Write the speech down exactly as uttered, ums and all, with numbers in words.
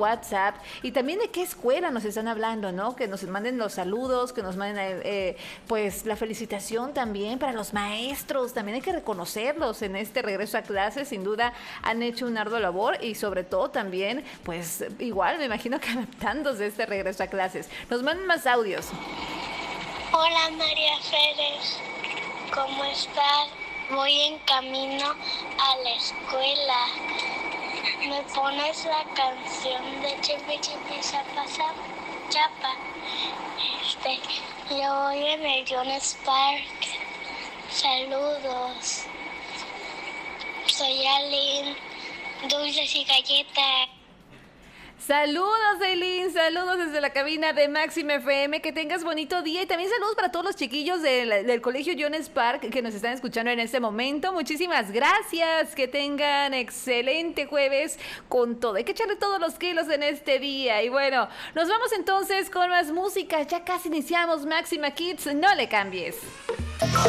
WhatsApp y también de qué escuela nos están hablando, ¿no? Que nos manden los saludos, que nos manden eh, eh, pues la felicitación también para los maestros. También hay que reconocerlos en este regreso a clases. Sin duda han hecho un arduo labor y sobre todo también, pues igual me imagino que adaptándose a este regreso a clases. Nos mandan más audios. Hola María Férez, ¿cómo estás? Voy en camino a la escuela. ¿Me pones la canción de Chipi Chipi Chapa Chapa? Este, yo voy en el Jones Park. Saludos. Soy Aline, dulces y galletas. Saludos, Eileen, saludos desde la cabina de Máxima F M, que tengas bonito día y también saludos para todos los chiquillos del, del Colegio Jones Park que nos están escuchando en este momento. Muchísimas gracias, que tengan excelente jueves con todo. Hay que echarle todos los kilos en este día y bueno, nos vamos entonces con más música. Ya casi iniciamos Máxima Kids, no le cambies.